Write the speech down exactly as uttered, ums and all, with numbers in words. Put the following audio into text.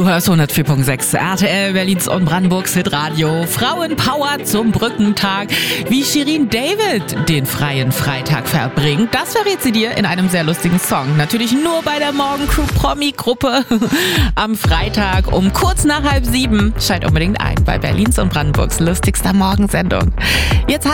Du hörst hundertvier Komma sechs R T L, Berlins und Brandenburgs Hitradio. Frauenpower zum Brückentag. Wie Shirin David den freien Freitag verbringt, das verrät sie dir in einem sehr lustigen Song. Natürlich nur bei der Morgencrew Promi-Gruppe am Freitag um kurz nach halb sieben. Schalt unbedingt ein bei Berlins und Brandenburgs lustigster Morgensendung. Jetzt